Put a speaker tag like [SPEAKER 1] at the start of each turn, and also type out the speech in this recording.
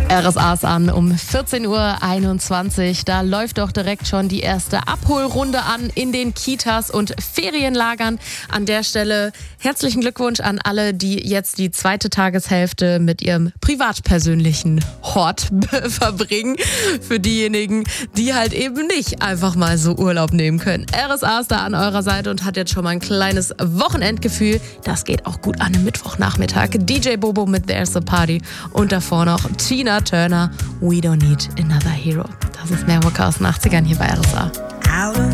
[SPEAKER 1] RSA ist an um 14.21 Uhr. Da läuft doch direkt schon die erste Abholrunde an in den Kitas und Ferienlagern. An der Stelle herzlichen Glückwunsch an alle, die jetzt die zweite Tageshälfte mit ihrem privat-persönlichen Hort verbringen. Für diejenigen, die halt eben nicht einfach mal so Urlaub nehmen können. RSA ist da an eurer Seite und hat jetzt schon mal ein kleines Wochenendgefühl. Das geht auch gut an einem Mittwochnachmittag. DJ Bobo mit There's a Party und davor noch Tina Turner, We Don't Need Another Hero. Das ist mehr Mucke aus den 80ern hier bei RSA.